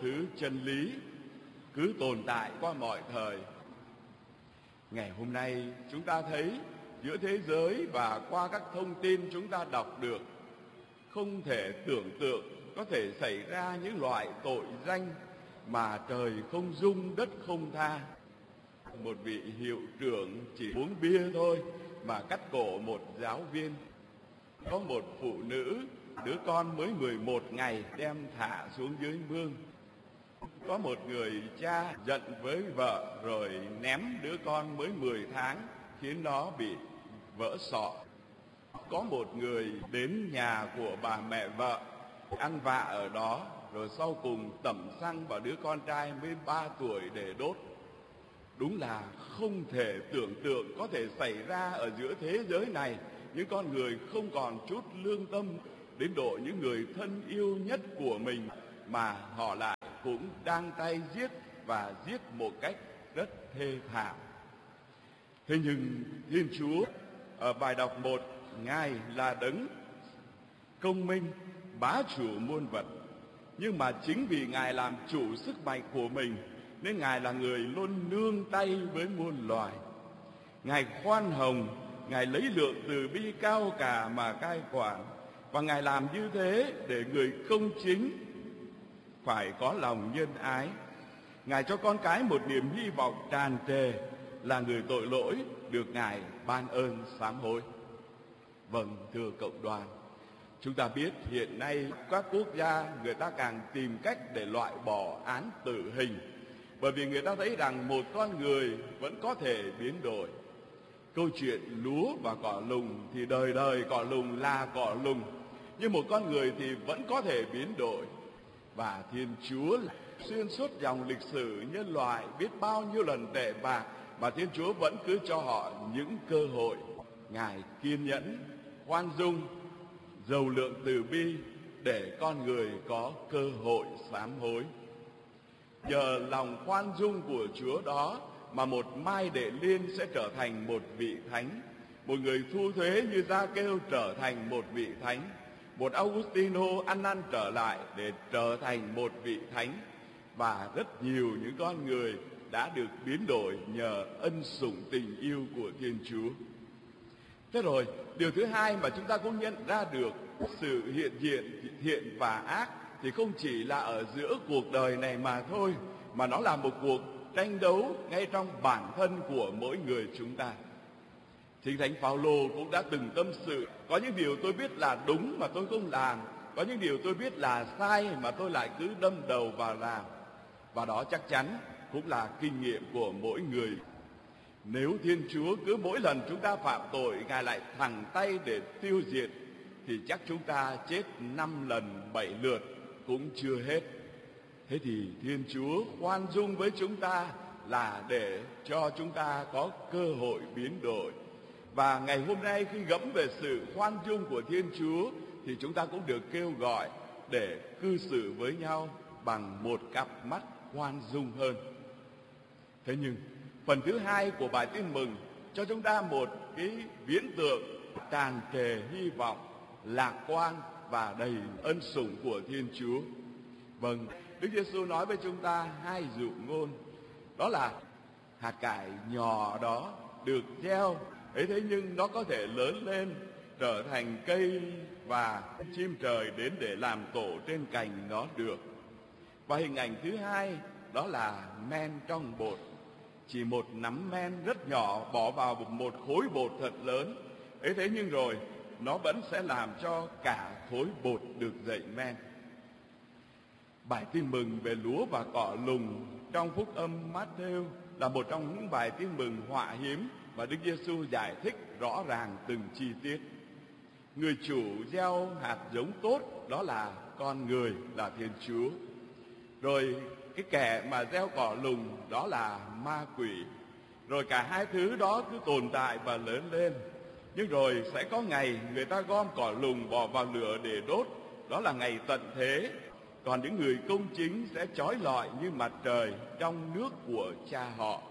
thứ chân lý cứ tồn tại qua mọi thời. Ngày hôm nay chúng ta thấy giữa thế giới và qua các thông tin chúng ta đọc được, không thể tưởng tượng có thể xảy ra những loại tội danh mà trời không dung đất không tha. Một vị hiệu trưởng chỉ uống bia thôi mà cắt cổ một giáo viên. Có một phụ nữ, đứa con mới 11 ngày đem thả xuống dưới mương. Có một người cha giận với vợ rồi ném đứa con mới 10 tháng khiến nó bị vỡ sọ. Có một người đến nhà của bà mẹ vợ ăn vạ ở đó, rồi sau cùng tẩm xăng vào đứa con trai mới 3 tuổi để đốt. Đúng là không thể tưởng tượng có thể xảy ra ở giữa thế giới này. Những con người không còn chút lương tâm, đến độ những người thân yêu nhất của mình mà họ lại cũng đang tay giết, và giết một cách rất thê thảm. Thế nhưng Thiên Chúa ở bài đọc 1, Ngài là đấng công minh, bá chủ muôn vật. Nhưng mà chính vì Ngài làm chủ sức mạnh của mình nên Ngài là người luôn nương tay với muôn loài. Ngài khoan hồng, Ngài lấy lượng từ bi cao cả mà cai quản. Và Ngài làm như thế để người công chính phải có lòng nhân ái. Ngài cho con cái một niềm hy vọng tràn trề là người tội lỗi được Ngài ban ơn sám hối. Vâng, thưa cộng đoàn, chúng ta biết hiện nay các quốc gia người ta càng tìm cách để loại bỏ án tử hình, bởi vì người ta thấy rằng một con người vẫn có thể biến đổi. Câu chuyện lúa và cỏ lùng thì đời đời cỏ lùng là cỏ lùng, nhưng một con người thì vẫn có thể biến đổi. Và Thiên Chúa xuyên suốt dòng lịch sử nhân loại biết bao nhiêu lần tệ bạc, mà Thiên Chúa vẫn cứ cho họ những cơ hội. Ngài kiên nhẫn, khoan dung, giàu lượng từ bi để con người có cơ hội sám hối. Nhờ lòng khoan dung của Chúa đó mà một Mai Đệ Liên sẽ trở thành một vị thánh, một người thu thuế như Gia-kêu trở thành một vị thánh, một Augustino ăn năn trở lại để trở thành một vị thánh, và rất nhiều những con người đã được biến đổi nhờ ân sủng tình yêu của Thiên Chúa. Thế rồi, điều thứ hai mà chúng ta cũng nhận ra được sự hiện diện thiện và ác thì không chỉ là ở giữa cuộc đời này mà thôi, mà nó là một cuộc tranh đấu ngay trong bản thân của mỗi người chúng ta. Chính Thánh Phaolô cũng đã từng tâm sự, có những điều tôi biết là đúng mà tôi không làm, có những điều tôi biết là sai mà tôi lại cứ đâm đầu vào làm. Và đó chắc chắn cũng là kinh nghiệm của mỗi người. Nếu Thiên Chúa cứ mỗi lần chúng ta phạm tội Ngài lại thẳng tay để tiêu diệt, thì chắc chúng ta chết 5 lần 7 lượt cũng chưa hết. Thế thì Thiên Chúa khoan dung với chúng ta là để cho chúng ta có cơ hội biến đổi. Và ngày hôm nay khi gẫm về sự khoan dung của Thiên Chúa thì chúng ta cũng được kêu gọi để cư xử với nhau bằng một cặp mắt khoan dung hơn. Thế nhưng phần thứ hai của bài tin mừng cho chúng ta một cái viễn tượng tràn trề hy vọng, lạc quan và đầy ân sủng của Thiên Chúa. Vâng, Đức Giêsu nói với chúng ta hai dụ ngôn, đó là hạt cải nhỏ đó được gieo ấy, thế nhưng nó có thể lớn lên trở thành cây và chim trời đến để làm tổ trên cành nó được. Và hình ảnh thứ hai đó là men trong bột. Chỉ một nắm men rất nhỏ bỏ vào một khối bột thật lớn ấy, thế nhưng rồi nó vẫn sẽ làm cho cả khối bột được dậy men. Bài tin mừng về lúa và cỏ lùng trong Phúc âm Mát-thêu là một trong những bài tin mừng họa hiếm và Đức Giêsu giải thích rõ ràng từng chi tiết. Người chủ gieo hạt giống tốt đó là con người, là Thiên Chúa. Rồi cái kẻ mà gieo cỏ lùng đó là ma quỷ. Rồi cả hai thứ đó cứ tồn tại và lớn lên. Nhưng rồi sẽ có ngày người ta gom cỏ lùng bỏ vào lửa để đốt, đó là ngày tận thế. Còn những người công chính sẽ chói lọi như mặt trời trong nước của Cha họ.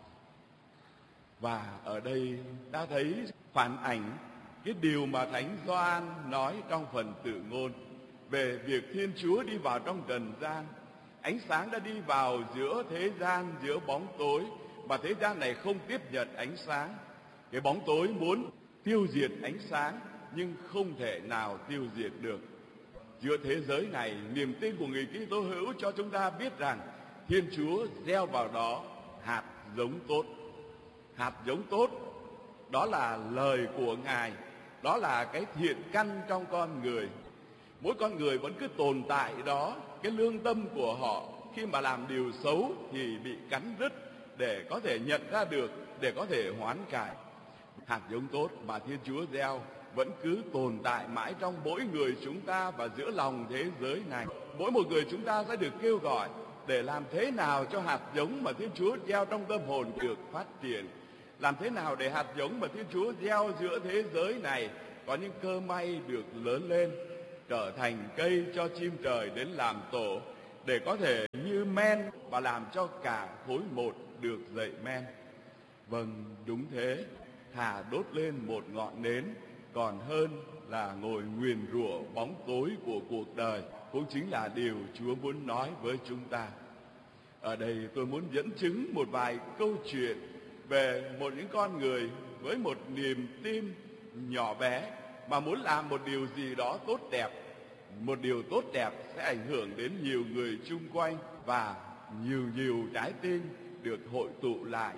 Và ở đây ta thấy phản ảnh cái điều mà Thánh Gioan nói trong phần Tự ngôn về việc Thiên Chúa đi vào trong trần gian. Ánh sáng đã đi vào giữa thế gian, giữa bóng tối, mà thế gian này không tiếp nhận ánh sáng. Cái bóng tối muốn tiêu diệt ánh sáng, nhưng không thể nào tiêu diệt được. Giữa thế giới này, niềm tin của người Kitô hữu cho chúng ta biết rằng Thiên Chúa gieo vào đó hạt giống tốt. Hạt giống tốt, đó là lời của Ngài, đó là cái thiện căn trong con người. Mỗi con người vẫn cứ tồn tại đó, cái lương tâm của họ khi mà làm điều xấu thì bị cắn rứt để có thể nhận ra được, để có thể hoán cải. Hạt giống tốt mà Thiên Chúa gieo vẫn cứ tồn tại mãi trong mỗi người chúng ta và giữa lòng thế giới này. Mỗi một người chúng ta sẽ được kêu gọi để làm thế nào cho hạt giống mà Thiên Chúa gieo trong tâm hồn được phát triển. Làm thế nào để hạt giống mà Thiên Chúa gieo giữa thế giới này có những cơ may được lớn lên, trở thành cây cho chim trời đến làm tổ, để có thể như men và làm cho cả khối một được dậy men. Vâng, đúng thế, thà đốt lên một ngọn nến còn hơn là ngồi nguyền rủa bóng tối của cuộc đời, cũng chính là điều Chúa muốn nói với chúng ta. Ở đây tôi muốn dẫn chứng một vài câu chuyện về những con người với một niềm tin nhỏ bé mà muốn làm một điều gì đó tốt đẹp. Một điều tốt đẹp sẽ ảnh hưởng đến nhiều người chung quanh và nhiều trái tim được hội tụ lại.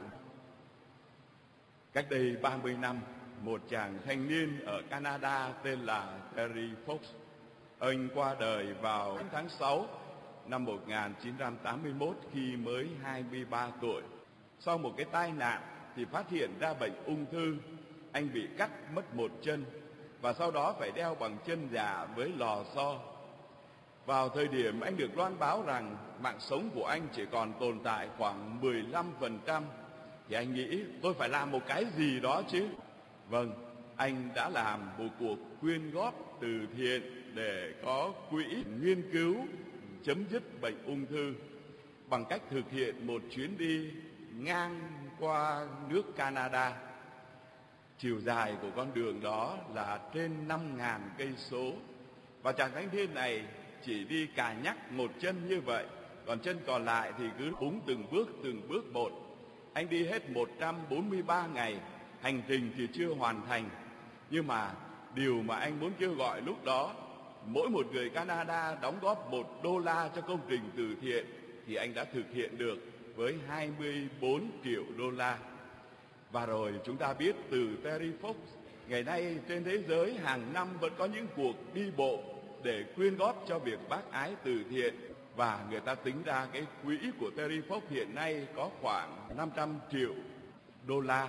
Cách đây 30 năm, một chàng thanh niên ở Canada tên là Terry Fox. Anh qua đời vào tháng 6 năm 1981 khi mới 23 tuổi. Sau một cái tai nạn thì phát hiện ra bệnh ung thư. Anh bị cắt mất một chân và sau đó phải đeo bằng chân giả với lò xo. Vào thời điểm anh được loan báo rằng mạng sống của anh chỉ còn tồn tại khoảng 15%, thì anh nghĩ tôi phải làm một cái gì đó chứ. Vâng, anh đã làm một cuộc quyên góp từ thiện để có quỹ nghiên cứu chấm dứt bệnh ung thư bằng cách thực hiện một chuyến đi ngang qua nước Canada. Chiều dài của con đường đó là trên 5.000 cây số, và chàng thanh niên này chỉ đi cà nhắc một chân như vậy, còn chân còn lại thì cứ búng từng bước một. Anh đi hết 143 ngày, hành trình thì chưa hoàn thành, nhưng mà điều mà anh muốn kêu gọi lúc đó, mỗi một người Canada đóng góp $1 cho công trình từ thiện, thì anh đã thực hiện được với 24 triệu đô la. Và rồi chúng ta biết từ Terry Fox, ngày nay trên thế giới hàng năm vẫn có những cuộc đi bộ để quyên góp cho việc bác ái từ thiện. Và người ta tính ra cái quỹ của Terry Fox hiện nay có khoảng 500 triệu đô la.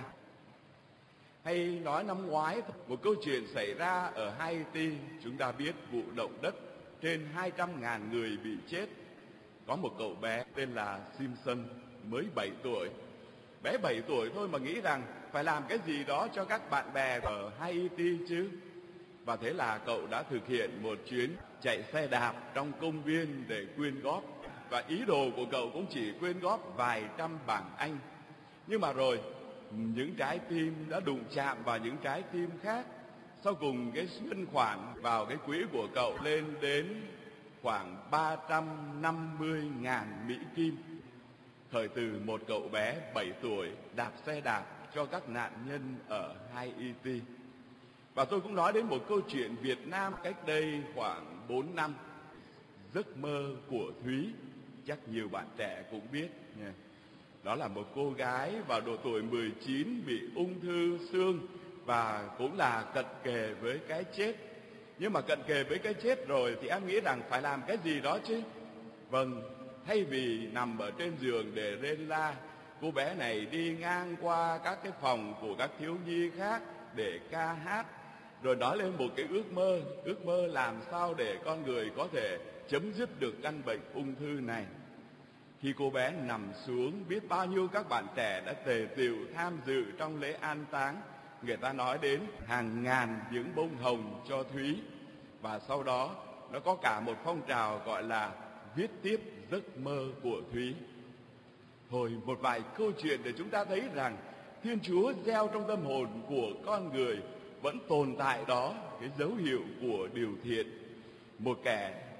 Hay nói năm ngoái, một câu chuyện xảy ra ở Haiti, chúng ta biết vụ động đất trên 200.000 người bị chết. Có một cậu bé tên là Simpson, mới 7 tuổi. Bé 7 tuổi thôi mà nghĩ rằng phải làm cái gì đó cho các bạn bè ở Haiti chứ. Và thế là cậu đã thực hiện một chuyến chạy xe đạp trong công viên để quyên góp. Và ý đồ của cậu cũng chỉ quyên góp vài trăm bảng Anh. Nhưng mà rồi, những trái tim đã đụng chạm vào những trái tim khác. Sau cùng cái ngân khoản vào cái quỹ của cậu lên đến khoảng 350.000 Mỹ Kim. Thời từ một cậu bé 7 tuổi đạp xe đạp cho các nạn nhân ở Haiti. Và tôi cũng nói đến một câu chuyện Việt Nam cách đây khoảng 4 năm. Giấc mơ của Thúy, chắc nhiều bạn trẻ cũng biết nha. Đó là một cô gái vào độ tuổi 19 bị ung thư xương và cũng là cận kề với cái chết. Nhưng mà cận kề với cái chết rồi thì em nghĩ rằng phải làm cái gì đó chứ. Vâng, thay vì nằm ở trên giường để rên la, cô bé này đi ngang qua các cái phòng của các thiếu nhi khác để ca hát, rồi nói lên một cái ước mơ làm sao để con người có thể chấm dứt được căn bệnh ung thư này. Khi cô bé nằm xuống, biết bao nhiêu các bạn trẻ đã tề tựu tham dự trong lễ an táng. Người ta nói đến hàng ngàn những bông hồng cho Thúy. Và sau đó nó có cả một phong trào gọi là viết tiếp giấc mơ của Thúy. Thôi, một vài câu chuyện để chúng ta thấy rằng Thiên Chúa gieo trong tâm hồn của con người vẫn tồn tại đó cái dấu hiệu của điều thiện. Một kẻ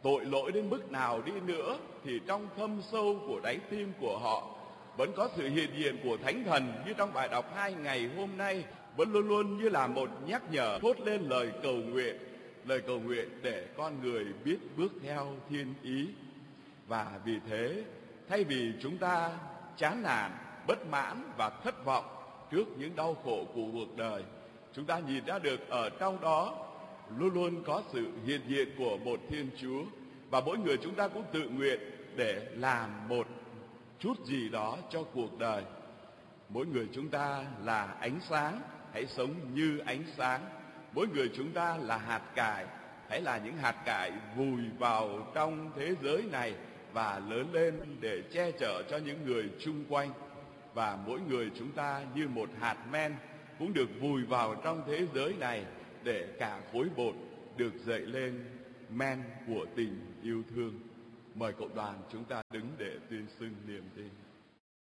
tội lỗi đến mức nào đi nữa thì trong thâm sâu của đáy tim của họ vẫn có sự hiện diện của Thánh Thần, như trong bài đọc 2 ngày hôm nay, vẫn luôn luôn như là một nhắc nhở thốt lên lời cầu nguyện để con người biết bước theo thiên ý. Và vì thế, thay vì chúng ta chán nản, bất mãn và thất vọng trước những đau khổ của cuộc đời, chúng ta nhìn ra được ở trong đó luôn luôn có sự hiện diện của một Thiên Chúa, và mỗi người chúng ta cũng tự nguyện để làm một chút gì đó cho cuộc đời. Mỗi người chúng ta là ánh sáng, hãy sống như ánh sáng. Mỗi người chúng ta là hạt cải, hãy là những hạt cải vùi vào trong thế giới này và lớn lên để che chở cho những người chung quanh. Và mỗi người chúng ta như một hạt men cũng được vùi vào trong thế giới này để cả khối bột được dậy lên men của tình yêu thương. Mời cộng đoàn chúng ta đứng để tuyên xưng niềm tin.